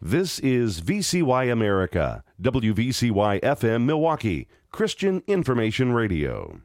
This is VCY America, WVCY FM Milwaukee, Christian Information Radio.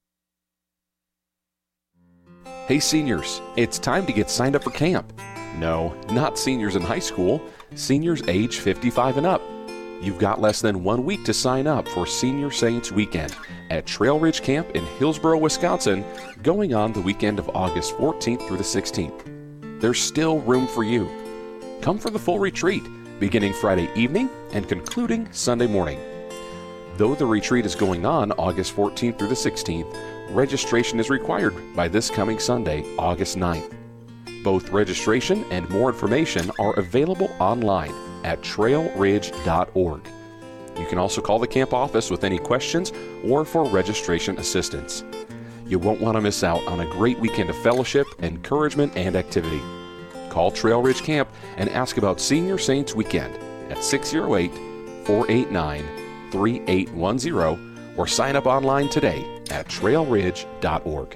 Hey seniors, it's time to get signed up for camp. No, not seniors in high school, seniors age 55 and up. You've got less than 1 week to sign up for Senior Saints Weekend at Trail Ridge Camp in Hillsboro, Wisconsin, going on the weekend of August 14th through the 16th. There's still room for you. Come for the full retreat, beginning Friday evening and concluding Sunday morning. Though the retreat is going on August 14th through the 16th, registration is required by this coming Sunday, August 9th. Both registration and more information are available online at trailridge.org. You can also call the camp office with any questions or for registration assistance. You won't want to miss out on a great weekend of fellowship, encouragement, and activity. Call Trail Ridge Camp and ask about Senior Saints Weekend at 608-489-3810 or sign up online today at trailridge.org.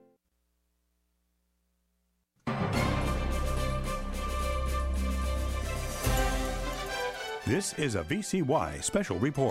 This is a VCY special report.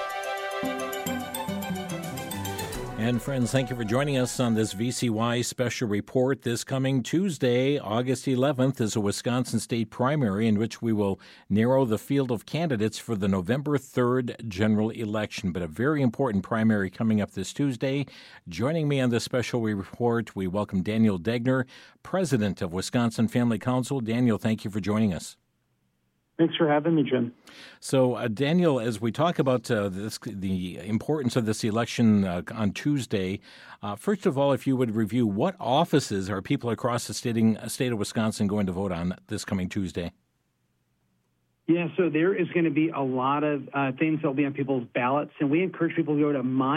And friends, thank you for joining us on this VCY special report. This coming Tuesday, August 11th, is a Wisconsin state primary in which we will narrow the field of candidates for the November 3rd general election. But a very important primary coming up this Tuesday. Joining me on this special report, we welcome Daniel Degner, president of Wisconsin Family Council. Daniel, thank you for joining us. Thanks for having me, Jim. So, Daniel, as we talk about the importance of this election on Tuesday, first of all, if you would review what offices are people across the state of Wisconsin going to vote on this coming Tuesday? Yeah, so there is going to be a lot of things that will be on people's ballots, and we encourage people to go to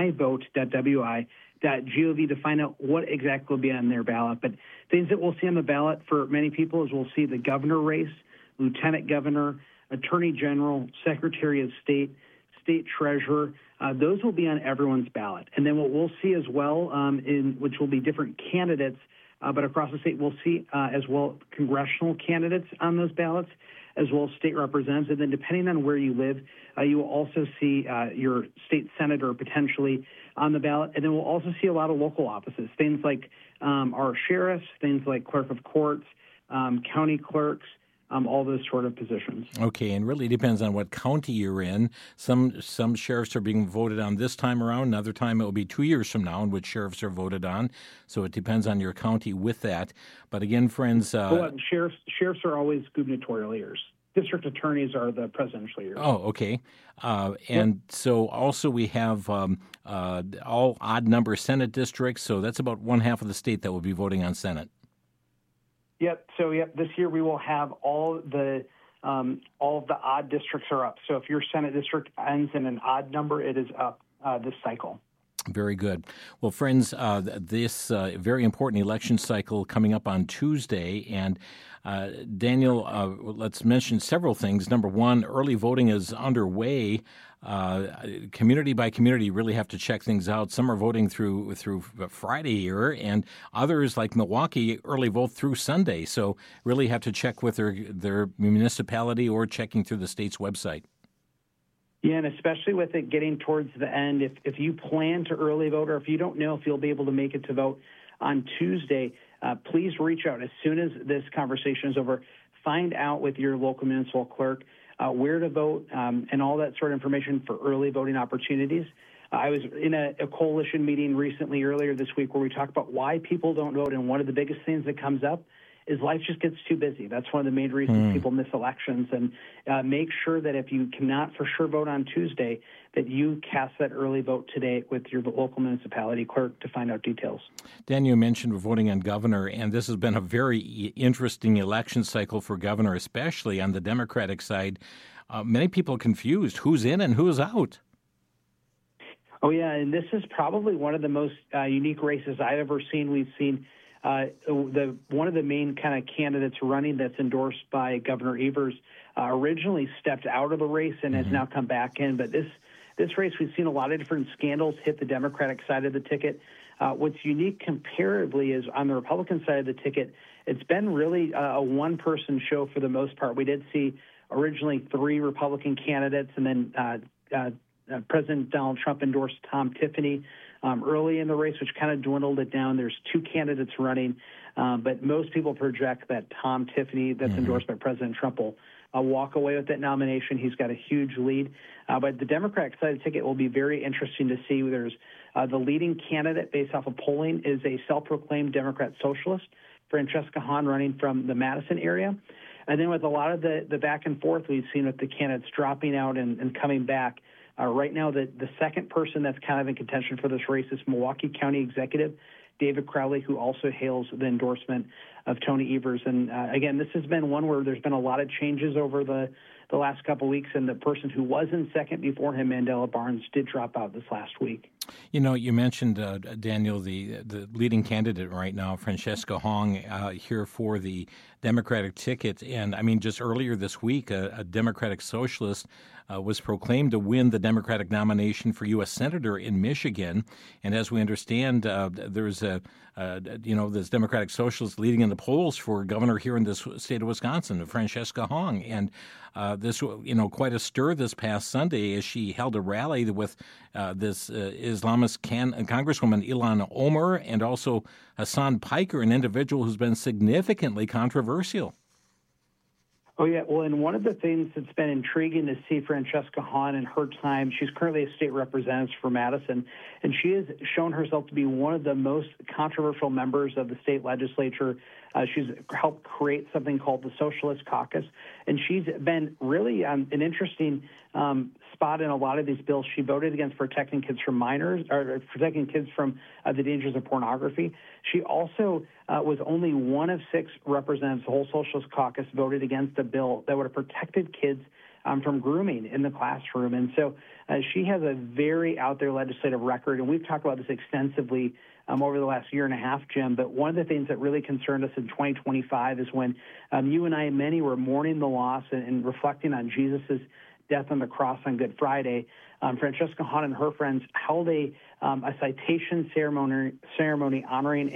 myvote.wi.gov to find out what exactly will be on their ballot. But things that we'll see on the ballot for many people is we'll see the governor race, lieutenant governor, attorney general, secretary of state, state treasurer. Those will be on everyone's ballot. And then what we'll see as well, which will be different candidates, but across the state, we'll see as well congressional candidates on those ballots, as well as state representatives. And then depending on where you live, you will also see your state senator potentially on the ballot. And then we'll also see a lot of local offices, things like our sheriffs, things like clerk of courts, county clerks, all those sort of positions. Okay, and really depends on what county you're in. Some sheriffs are being voted on this time around. Another time it will be 2 years from now in which sheriffs are voted on. So it depends on your county with that. But again, friends... sheriffs are always gubernatorial leaders. District attorneys are the presidential leaders. Oh, okay. So also we have all odd-number Senate districts. So that's about one half of the state that will be voting on Senate. Yep. So this year we will have all of the odd districts are up. So if your Senate district ends in an odd number, it is up this cycle. Very good. Well, friends, this very important election cycle coming up on Tuesday. And Daniel, let's mention several things. Number one, early voting is underway. Community by community, really have to check things out. Some are voting through Friday here, and others, like Milwaukee, early vote through Sunday. So really have to check with their municipality or checking through the state's website. Yeah, and especially with it getting towards the end, if you plan to early vote or if you don't know if you'll be able to make it to vote on Tuesday, please reach out as soon as this conversation is over. Find out with your local municipal clerk where to vote and all that sort of information for early voting opportunities. I was in a coalition meeting earlier this week where we talked about why people don't vote, and one of the biggest things that comes up is life just gets too busy. That's one of the main reasons people miss elections. And make sure that if you cannot for sure vote on Tuesday, that you cast that early vote today with your local municipality clerk to find out details. Dan, you mentioned we're voting on governor, and this has been a very interesting election cycle for governor, especially on the Democratic side. Many people confused who's in and who's out. Oh, yeah, and this is probably one of the most unique races I've ever seen. We've seen one of the main kind of candidates running that's endorsed by Governor Evers originally stepped out of the race and has now come back in. But this race, we've seen a lot of different scandals hit the Democratic side of the ticket. What's unique comparably is on the Republican side of the ticket it's been really a one-person show for the most part. We did see originally 3 Republican candidates, and then President Donald Trump endorsed Tom Tiffany early in the race, which kind of dwindled it down. There's 2 candidates running, but most people project that Tom Tiffany, that's endorsed by President Trump, will walk away with that nomination. He's got a huge lead. But the Democratic-sided ticket will be very interesting to see. There's the leading candidate based off of polling is a self-proclaimed Democrat socialist, Francesca Hahn, running from the Madison area. And then with a lot of the back and forth we've seen with the candidates dropping out and coming back, right now the second person that's kind of in contention for this race is Milwaukee County Executive David Crowley, who also hails the endorsement of Tony Evers. And again, this has been one where there's been a lot of changes over the last couple of weeks, and the person who was in second before him, Mandela Barnes, did drop out this last week. You know, you mentioned, Daniel, the leading candidate right now, Francesca Hahn, here for the Democratic ticket. And, I mean, just earlier this week, a Democratic socialist was proclaimed to win the Democratic nomination for U.S. Senator in Michigan. And as we understand, there's this Democratic socialist leading in the polls for governor here in this state of Wisconsin, Francesca Hahn. And this, quite a stir this past Sunday as she held a rally with this Islamist Congresswoman Ilhan Omar and also Hassan Piker, an individual who's been significantly controversial. Oh, yeah. Well, and one of the things that's been intriguing to see Francesca Hahn in her time, she's currently a state representative for Madison, and she has shown herself to be one of the most controversial members of the state legislature. She's helped create something called the Socialist Caucus, and she's been really an interesting spot in a lot of these bills. She voted against protecting kids from protecting kids from the dangers of pornography. She also was only one of 6 representatives. The whole Socialist Caucus voted against a bill that would have protected kids from grooming in the classroom. And so she has a very out there legislative record, and we've talked about this extensively over the last year and a half, Jim. But one of the things that really concerned us in 2025 is when you and I, many were mourning the loss and reflecting on Jesus' death on the cross on Good Friday. Francesca Hahn and her friends held a citation ceremony honoring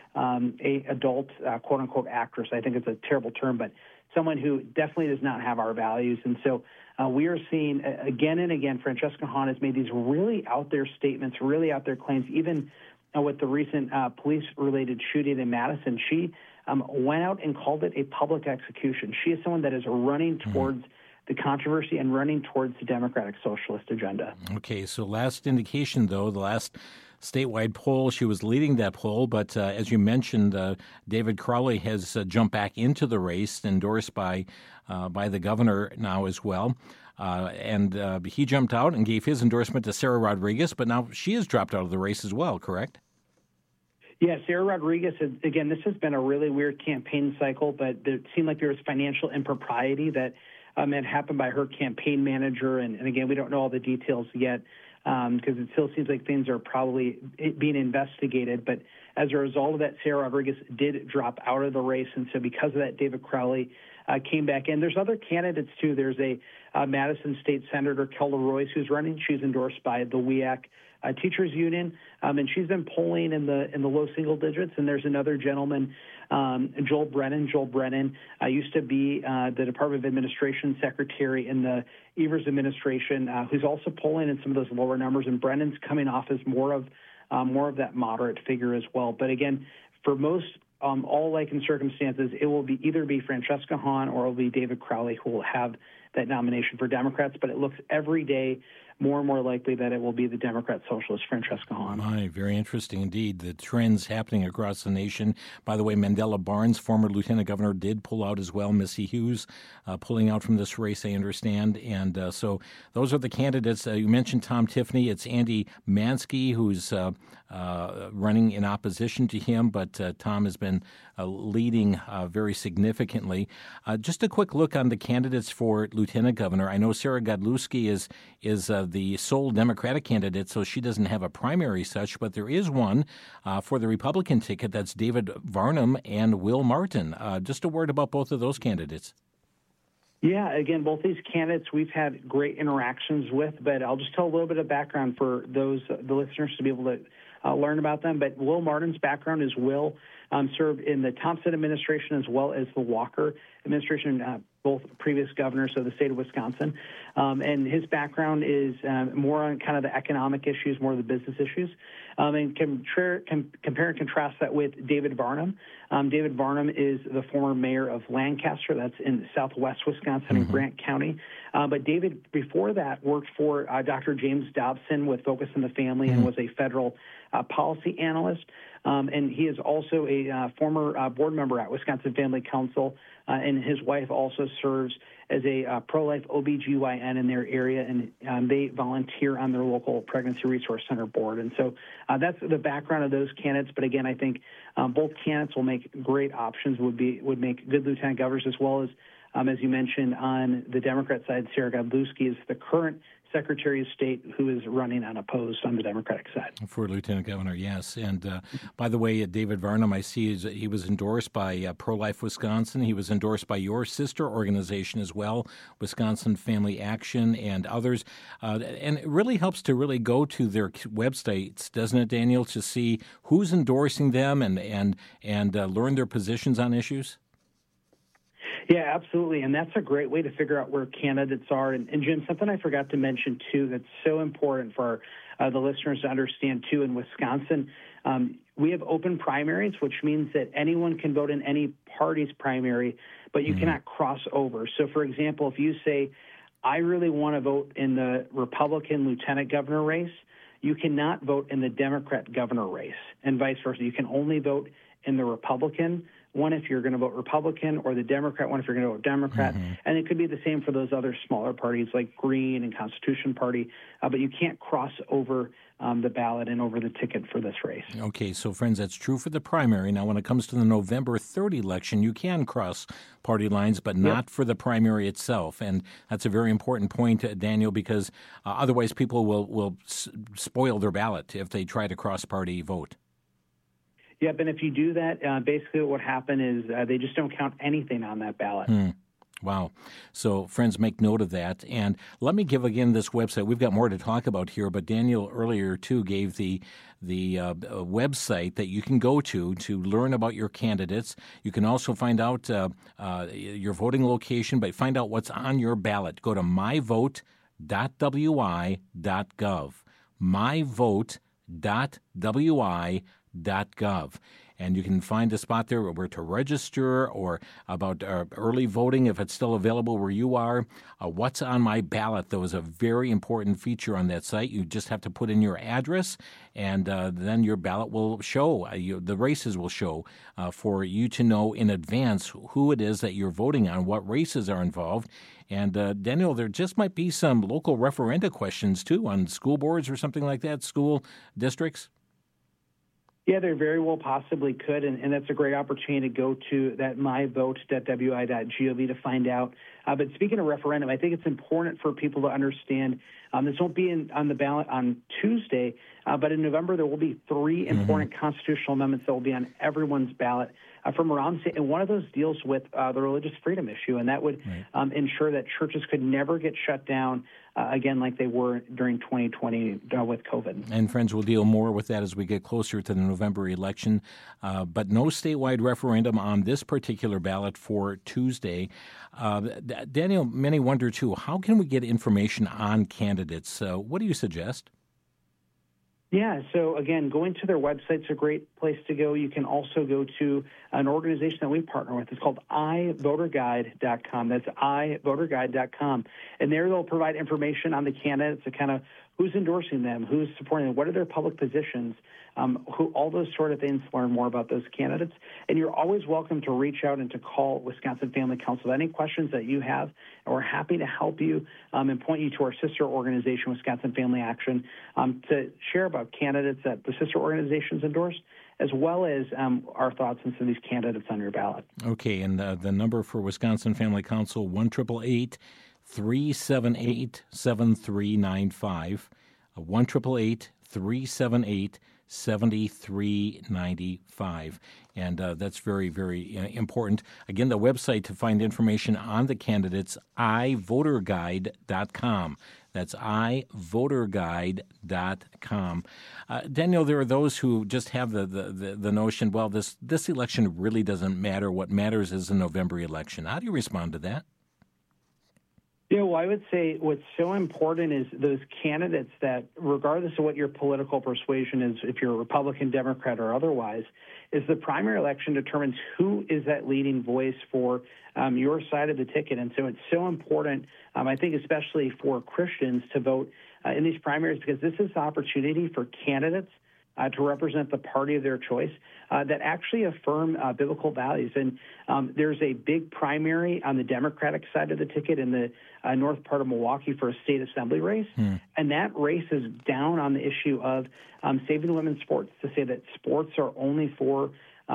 a adult quote unquote actress. I think it's a terrible term, but someone who definitely does not have our values. And so we are seeing again and again, Francesca Hahn has made these really out there statements, really out there claims. Even with the recent police-related shooting in Madison, she went out and called it a public execution. She is someone that is running towards the controversy and running towards the Democratic Socialist agenda. Okay, so last indication, though, the last statewide poll, she was leading that poll, but as you mentioned, David Crowley has jumped back into the race, endorsed by the governor now as well. And he jumped out and gave his endorsement to Sarah Rodriguez, but now she has dropped out of the race as well, correct? Yeah, Sarah Rodriguez, again, this has been a really weird campaign cycle, but it seemed like there was financial impropriety that had happened by her campaign manager. And again, we don't know all the details yet because it still seems like things are probably being investigated. But as a result of that, Sarah Rodriguez did drop out of the race. And so because of that, David Crowley came back in. There's other candidates, too. There's a Madison State Senator, Kelda Royce, who's running. She's endorsed by the WEAC Teachers Union, and she's been polling in the low single digits. And there's another gentleman, Joel Brennan. Joel Brennan used to be the Department of Administration Secretary in the Evers administration, who's also polling in some of those lower numbers. And Brennan's coming off as more of that moderate figure as well. But again, for most all like in circumstances, it will either be Francesca Hahn or it will be David Crowley who will have that nomination for Democrats. But it looks every day more and more likely that it will be the Democrat socialist Francesca Hahn. Very interesting indeed. The trends happening across the nation. By the way, Mandela Barnes, former lieutenant governor, did pull out as well. Missy Hughes pulling out from this race, I understand. And so those are the candidates. You mentioned Tom Tiffany. It's Andy Mansky who's running in opposition to him, but Tom has been leading very significantly. Just a quick look on the candidates for lieutenant governor. I know Sarah Godlewski is the sole Democratic candidate, so she doesn't have a primary such, but there is one for the Republican ticket. That's David Varnum and Will Martin. Just a word about both of those candidates. Yeah, again, both these candidates we've had great interactions with, but I'll just tell a little bit of background for the listeners to be able to learn about them. But Will Martin's background is Will served in the Thompson administration as well as the Walker administration, both previous governors of the state of Wisconsin. And his background is more on kind of the economic issues, more of the business issues. And compare and contrast that with David Varnum. David Varnum is the former mayor of Lancaster. That's in southwest Wisconsin in Grant County. But David, before that, worked for Dr. James Dobson with Focus on the Family and was a federal policy analyst. And he is also a former board member at Wisconsin Family Council, and his wife also serves as a pro-life OBGYN in their area, and they volunteer on their local Pregnancy Resource Center board. And so that's the background of those candidates. But again, I think both candidates will make great options, would make good lieutenant governors, as well as you mentioned, on the Democrat side, Sarah Godlewski is the current Secretary of State who is running unopposed on the Democratic side. For Lieutenant Governor, yes. And by the way, David Varnum, I see he was endorsed by Pro-Life Wisconsin. He was endorsed by your sister organization as well, Wisconsin Family Action and others. And it really helps to really go to their websites, doesn't it, Daniel, to see who's endorsing them and learn their positions on issues? Yeah, absolutely. And that's a great way to figure out where candidates are. And Jim, something I forgot to mention, too, that's so important for the listeners to understand, too, in Wisconsin, we have open primaries, which means that anyone can vote in any party's primary, but you cannot cross over. So, for example, if you say, I really want to vote in the Republican lieutenant governor race, you cannot vote in the Democrat governor race, and vice versa. You can only vote in the Republican one if you're going to vote Republican, or the Democrat one if you're going to vote Democrat. And it could be the same for those other smaller parties like Green and Constitution Party, but you can't cross over the ballot and over the ticket for this race. Okay, so friends, that's true for the primary. Now, when it comes to the November 3rd election, you can cross party lines, but not for the primary itself. And that's a very important point, Daniel, because otherwise people will spoil their ballot if they try to cross-party vote. Yep, and if you do that, basically what would happen is they just don't count anything on that ballot. Wow. So, friends, make note of that. And let me give again this website. We've got more to talk about here, but Daniel earlier, too, gave the website that you can go to learn about your candidates. You can also find out your voting location, but find out what's on your ballot. Go to myvote.wi.gov. myvote.wi.gov. And you can find a spot there where to register, or about early voting if it's still available where you are. What's on my ballot, though, is a very important feature on that site. You just have to put in your address, and then your ballot will show. The races will show for you to know in advance who it is that you're voting on, what races are involved. And, Daniel, there just might be some local referenda questions, too, on school boards or something like that, school districts. Yeah, there very well possibly could, and that's a great opportunity to go to that myvote.wi.gov to find out. But speaking of referendum, I think it's important for people to understand this won't be on the ballot on Tuesday, but in November there will be three important constitutional amendments that will be on everyone's ballot from around the state, and one of those deals with the religious freedom issue, and that would ensure that churches could never get shut down again like they were during 2020 with COVID. And friends, we'll deal more with that as we get closer to the November election, but no statewide referendum on this particular ballot for Tuesday. Daniel, many wonder, too, how can we get information on candidates? What do you suggest? Yeah, so again, going to their website's a great place to go. You can also go to an organization that we partner with. It's called iVoterGuide.com. That's iVoterGuide.com. And there they'll provide information on the candidates, to kind of who's endorsing them, who's supporting them, what are their public positions, all those sort of things to learn more about those candidates. And you're always welcome to reach out and to call Wisconsin Family Council. Any questions that you have, we're happy to help you and point you to our sister organization, Wisconsin Family Action, to share about candidates that the sister organizations endorsed, as well as our thoughts on some of these candidates on your ballot. Okay, and the number for Wisconsin Family Council, 1-888-378-7395, 1-888-378-7395. 7395. And that's very, very important. Again, the website to find information on the candidates, ivoterguide.com. That's ivoterguide.com. Daniel, there are those who just have the notion, well, this election really doesn't matter. What matters is the November election. How do you respond to that? Yeah, well, I would say what's so important is those candidates that, regardless of what your political persuasion is, if you're a Republican, Democrat, or otherwise, is the primary election determines who is that leading voice for your side of the ticket. And so it's so important, I think, especially for Christians to vote in these primaries, because this is the opportunity for candidates to represent the party of their choice that actually affirm biblical values. And there's a big primary on the Democratic side of the ticket in the north part of Milwaukee for a state assembly race. And that race is down on the issue of saving women's sports, to say that sports are only for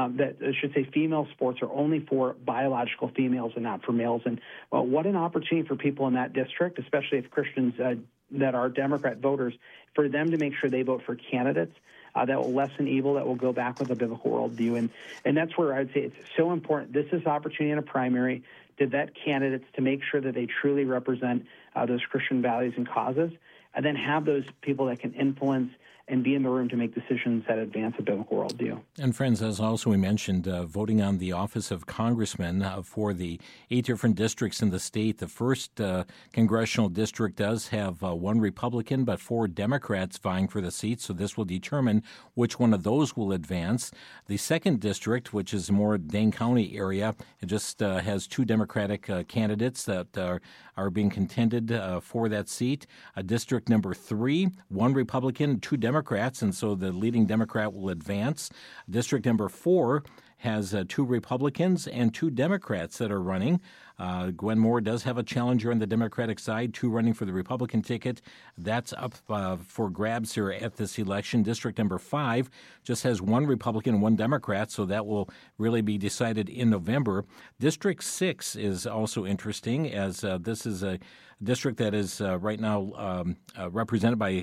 female sports are only for biological females and not for males. And well, what an opportunity for people in that district, especially if Christians that are Democrat voters, for them to make sure they vote for candidates that will lessen evil, that will go back with a biblical worldview. And that's where I would say it's so important. This is opportunity in a primary to vet candidates to make sure that they truly represent those Christian values and causes, and then have those people that can influence and be in the room to make decisions that advance a biblical worldview. And friends, as also we mentioned, voting on the office of congressman for the 8 different districts in the state. The first congressional district does have one Republican, but 4 Democrats vying for the seat, so this will determine which one of those will advance. The second district, which is more Dane County area, it just has 2 Democratic candidates that are being contended for that seat. District number 3, 1 Republican, 2 Democrats, and so the leading Democrat will advance. District number 4 has 2 Republicans and 2 Democrats that are running. Gwen Moore does have a challenger on the Democratic side, 2 running for the Republican ticket. That's up for grabs here at this election. District number 5 just has 1 Republican and 1 Democrat, so that will really be decided in November. District 6 is also interesting, as this is a district that is right now represented by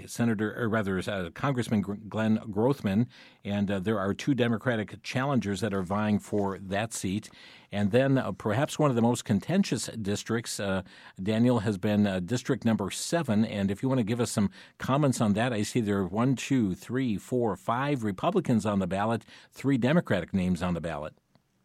Congressman Glenn Grothman, and there are 2 Democratic challengers that are vying for that seat. And then perhaps one of the most contentious districts, Daniel, has been District number 7. And if you want to give us some comments on that, I see there are 1, 2, 3, 4, 5 Republicans on the ballot, 3 Democratic names on the ballot.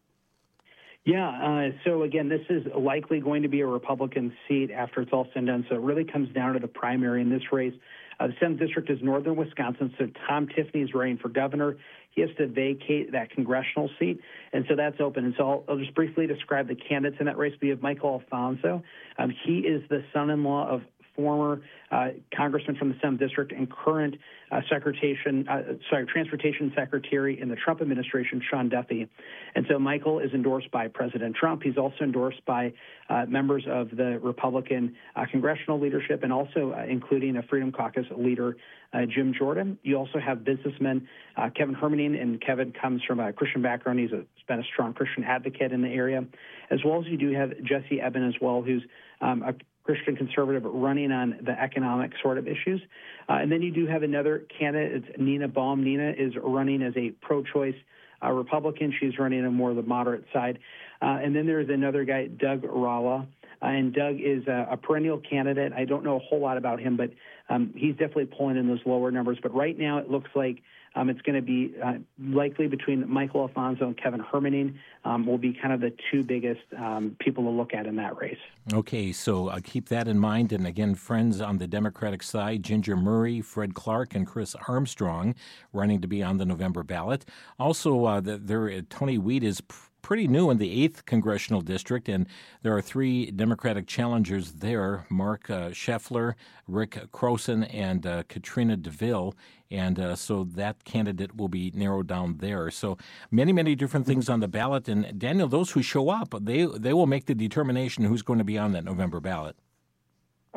Yeah, so again, this is likely going to be a Republican seat after it's all said and done. So it really comes down to the primary in this race. The 7th district is northern Wisconsin, so Tom Tiffany is running for governor. He has to vacate that congressional seat, and so that's open. And so I'll just briefly describe the candidates in that race. We have Michael Alfonso. He is the son-in-law of former congressman from the 7th District and current Transportation Secretary in the Trump administration, Sean Duffy. And so Michael is endorsed by President Trump. He's also endorsed by members of the Republican congressional leadership, and also including a Freedom Caucus leader, Jim Jordan. You also have businessman Kevin Hermaning, and Kevin comes from a Christian background. He's been a strong Christian advocate in the area, as well as you do have Jesse Eben as well, who's a Christian conservative running on the economic sort of issues. And then you do have another candidate, it's Nina Baum. Nina is running as a pro-choice Republican. She's running on more of the moderate side. And then there's another guy, Doug Rala. And Doug is a perennial candidate. I don't know a whole lot about him, but he's definitely pulling in those lower numbers. But right now it looks like it's going to be likely between Michael Alfonso and Kevin Hermaning will be kind of the 2 biggest people to look at in that race. Okay, so keep that in mind. And again, friends on the Democratic side, Ginger Murray, Fred Clark, and Chris Armstrong running to be on the November ballot. Also, Tony Weed is pretty new in the 8th Congressional District, and there are 3 Democratic challengers there, Mark Scheffler, Rick Croson, and Katrina DeVille, and so that candidate will be narrowed down there. So many, many different things on the ballot, and Daniel, those who show up, they will make the determination who's going to be on that November ballot.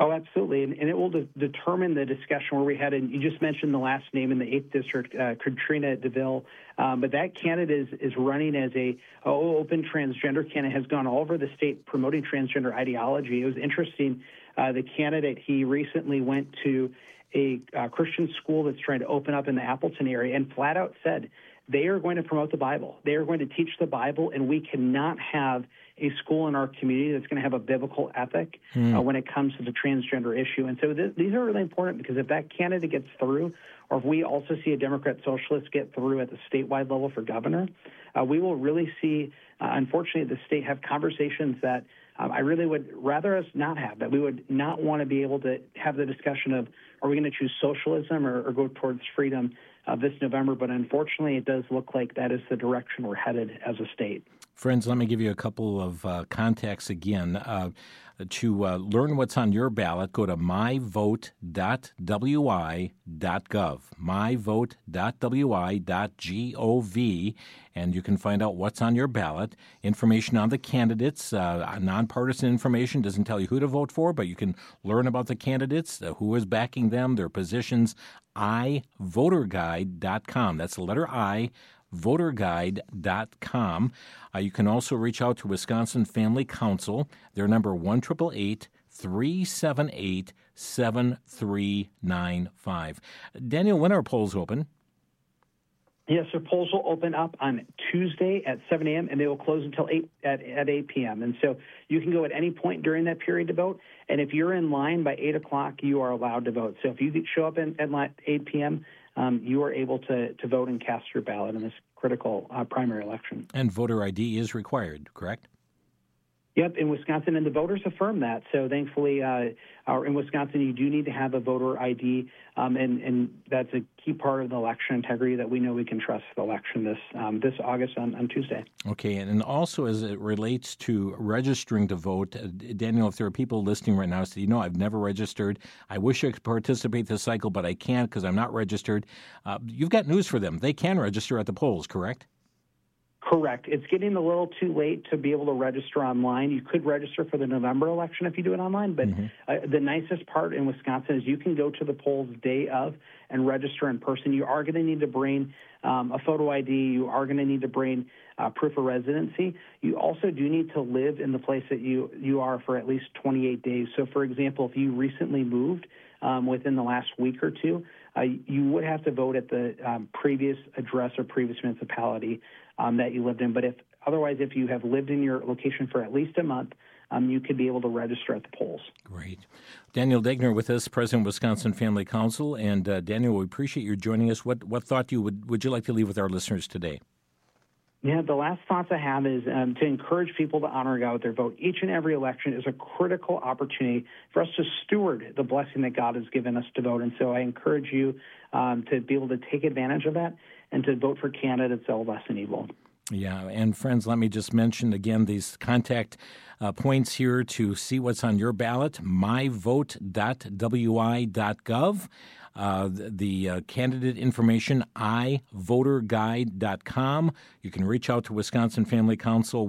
Oh, absolutely. And it will determine the discussion where we had, and you just mentioned the last name in the 8th District, Katrina DeVille. But that candidate is running as a open transgender candidate, has gone all over the state promoting transgender ideology. It was interesting. The candidate, he recently went to a Christian school that's trying to open up in the Appleton area and flat out said, they are going to promote the Bible. They are going to teach the Bible, and we cannot have a school in our community that's going to have a biblical ethic when it comes to the transgender issue. And so these are really important because if that candidate gets through, or if we also see a Democrat socialist get through at the statewide level for governor, we will really see, unfortunately, the state have conversations that I really would rather us not have, that we would not want to be able to have the discussion of, are we going to choose socialism or go towards freedom this November? But unfortunately, it does look like that is the direction we're headed as a state. Friends, let me give you a couple of contacts again. To learn what's on your ballot, go to myvote.wi.gov, myvote.wi.gov, and you can find out what's on your ballot. Information on the candidates, nonpartisan information, doesn't tell you who to vote for, but you can learn about the candidates, who is backing them, their positions, iVoterGuide.com. That's the letter I, voterguide.com. You can also reach out to Wisconsin Family Council. Their number 1-888-378-7395. Daniel, when are polls open? Yes, the polls will open up on Tuesday at 7 a.m., and they will close until 8 p.m. And so you can go at any point during that period to vote. And if you're in line by 8 o'clock, you are allowed to vote. So if you show up at 8 p.m., you are able to vote and cast your ballot in this critical primary election. And voter ID is required, correct? Yep, in Wisconsin, and the voters affirm that. So thankfully, in Wisconsin, you do need to have a voter ID, and that's a key part of the election integrity that we know we can trust the election this August on Tuesday. Okay, and also as it relates to registering to vote, Daniel, if there are people listening right now who say, I've never registered, I wish I could participate this cycle, but I can't because I'm not registered, you've got news for them. They can register at the polls, correct? Correct. It's getting a little too late to be able to register online. You could register for the November election if you do it online, but the nicest part in Wisconsin is you can go to the polls day of and register in person. You are going to need to bring a photo ID. You are going to need to bring proof of residency. You also do need to live in the place that you are for at least 28 days. So, for example, if you recently moved within the last week or two, you would have to vote at the previous address or previous municipality that you lived in. But if you have lived in your location for at least a month, you could be able to register at the polls. Great. Daniel Degner with us, President of Wisconsin Family Council. And Daniel, we appreciate you joining us. What thought would you like to leave with our listeners today? Yeah, the last thoughts I have is to encourage people to honor God with their vote. Each and every election is a critical opportunity for us to steward the blessing that God has given us to vote. And so I encourage you to be able to take advantage of that and to vote for candidates that will lessen evil. Yeah, and friends, let me just mention again these contact points here to see what's on your ballot, myvote.wi.gov. The candidate information, iVoterGuide.com. You can reach out to Wisconsin Family Council,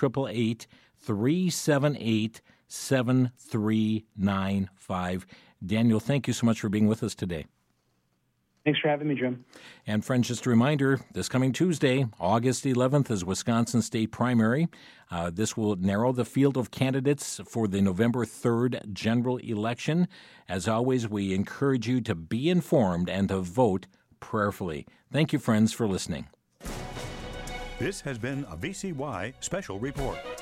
1-888-378-7395. Daniel, thank you so much for being with us today. Thanks for having me, Jim. And friends, just a reminder, this coming Tuesday, August 11th, is Wisconsin State Primary. This will narrow the field of candidates for the November 3rd general election. As always, we encourage you to be informed and to vote prayerfully. Thank you, friends, for listening. This has been a VCY Special Report.